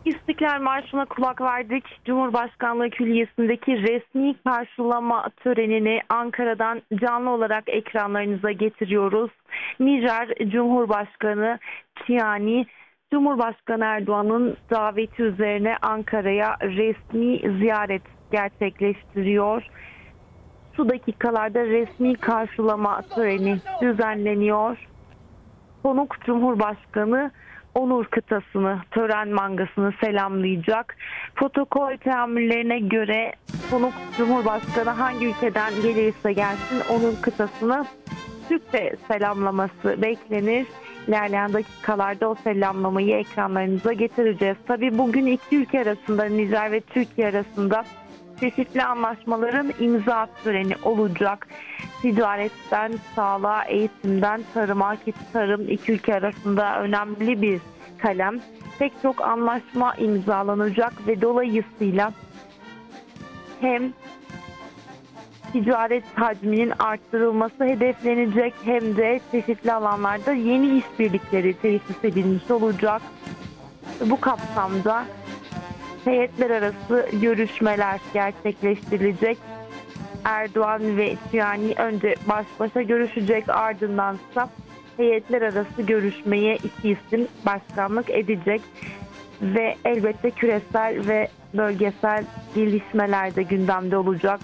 İstiklal Marşı'na kulak verdik. Cumhurbaşkanlığı Külliyesi'ndeki resmi karşılama törenini Ankara'dan canlı olarak ekranlarınıza getiriyoruz. Nijer Cumhurbaşkanı Tiani, Cumhurbaşkanı Erdoğan'ın daveti üzerine Ankara'ya resmi ziyaret gerçekleştiriyor. Şu dakikalarda resmi karşılama töreni düzenleniyor. Konuk Cumhurbaşkanı onur kıtasını, tören mangasını selamlayacak. Protokol teamüllerine göre konuk Cumhurbaşkanı hangi ülkeden gelirse gelsin onur kıtasını Türkçe selamlaması beklenir. İlerleyen dakikalarda o selamlamayı ekranlarınıza getireceğiz. Tabii bugün iki ülke arasında, Nijer ve Türkiye arasında çeşitli anlaşmaların imza töreni olacak. Ticaretten sağlığa, eğitimden tarıma ki tarım iki ülke arasında önemli bir kalem. Pek çok anlaşma imzalanacak ve dolayısıyla hem ticaret hacminin arttırılması hedeflenecek hem de çeşitli alanlarda yeni işbirlikleri tesis edilmiş olacak. Bu kapsamda heyetler arası görüşmeler gerçekleştirilecek. Erdoğan ve Tiani önce baş başa görüşecek, ardındansa heyetler arası görüşmeye iki isim başkanlık edecek ve elbette küresel ve bölgesel gelişmeler de gündemde olacak.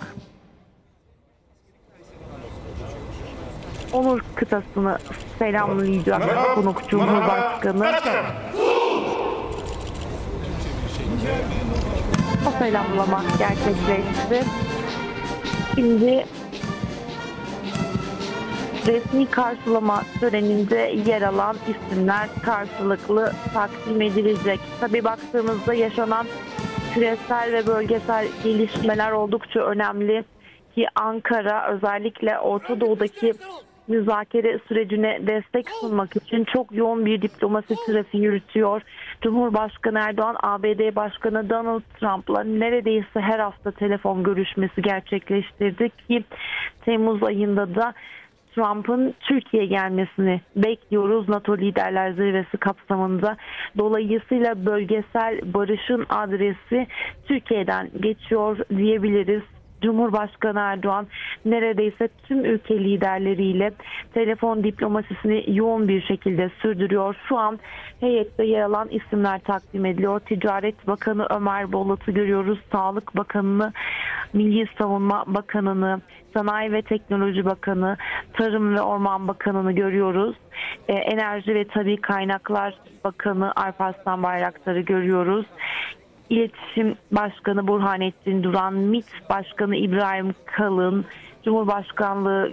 Onur kıtasını selamlayacak konuk Cumhurbaşkanı. O selamlama gerçekleşti. Şimdi resmi karşılama töreninde yer alan isimler karşılıklı takdim edilecek. Tabii baktığımızda yaşanan küresel ve bölgesel gelişmeler oldukça önemli ki Ankara özellikle Orta Doğu'daki müzakere sürecine destek sunmak için çok yoğun bir diplomasi trafiği yürütüyor. Cumhurbaşkanı Erdoğan, ABD Başkanı Donald Trump'la neredeyse her hafta telefon görüşmesi gerçekleştirdi ki Temmuz ayında da Trump'ın Türkiye'ye gelmesini bekliyoruz NATO Liderler Zirvesi kapsamında. Dolayısıyla bölgesel barışın adresi Türkiye'den geçiyor diyebiliriz. Cumhurbaşkanı Erdoğan neredeyse tüm ülke liderleriyle telefon diplomasisini yoğun bir şekilde sürdürüyor. Şu an heyette yer alan isimler takdim ediliyor. Ticaret Bakanı Ömer Bolat'ı görüyoruz. Sağlık Bakanı'nı, Milli Savunma Bakanı'nı, Sanayi ve Teknoloji Bakanı, Tarım ve Orman Bakanı'nı görüyoruz. Enerji ve Tabii Kaynaklar Bakanı Alparslan Bayraktar'ı görüyoruz. İletişim Başkanı Burhanettin Duran, MİT Başkanı İbrahim Kalın, Cumhurbaşkanlığı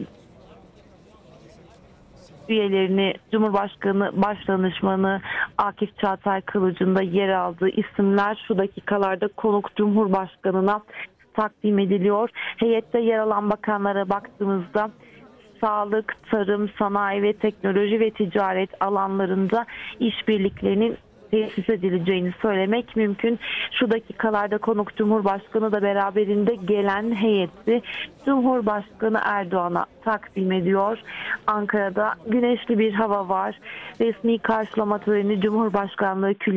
üyelerini, Cumhurbaşkanı Başdanışmanı Akif Çağatay Kılıç'ın da yer aldığı isimler şu dakikalarda konuk Cumhurbaşkanı'na takdim ediliyor. Heyette yer alan bakanlara baktığımızda sağlık, tarım, sanayi ve teknoloji ve ticaret alanlarında işbirliklerinin tesis edileceğini söylemek mümkün. Şu dakikalarda konuk Cumhurbaşkanı da beraberinde gelen heyeti Cumhurbaşkanı Erdoğan'a takdim ediyor. Ankara'da güneşli bir hava var. Resmi karşılama töreni Cumhurbaşkanlığı